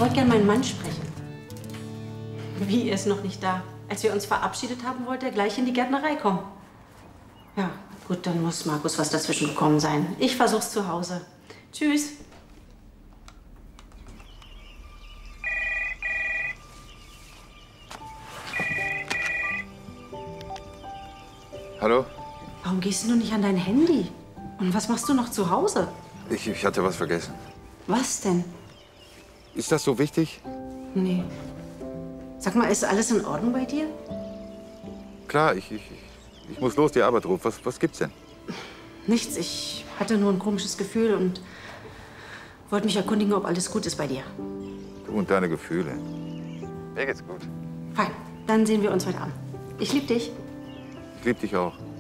wollte gern meinen Mann sprechen. Wie, er ist noch nicht da? Als wir uns verabschiedet haben, wollte er gleich in die Gärtnerei kommen. Ja, gut, dann muss Markus was dazwischen gekommen sein. Ich versuch's zu Hause. Tschüss. Hallo? Warum gehst du nicht an dein Handy? Und was machst du noch zu Hause? Ich hatte was vergessen. Was denn? Ist das so wichtig? Nee. Sag mal, ist alles in Ordnung bei dir? Klar, ich muss los, die Arbeit ruft. Was gibt's denn? Nichts, ich hatte nur ein komisches Gefühl und wollte mich erkundigen, ob alles gut ist bei dir. Du und deine Gefühle. Mir geht's gut. Fein, dann sehen wir uns heute Abend. Ich liebe dich. Ich lieb dich auch.